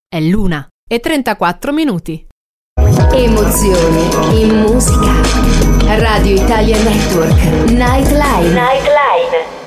È l'1:34. Emozioni in musica. Radio Italia Network. Nightline.